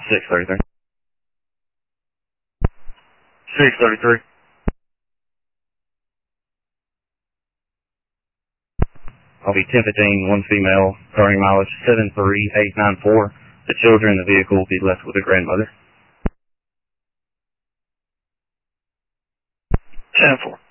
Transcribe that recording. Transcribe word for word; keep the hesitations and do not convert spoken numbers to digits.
six thirty-three. six thirty-three. I'll be ten fifteen, one female, starting mileage seven three eight nine four. The children in the vehicle will be left with a grandmother. ten four.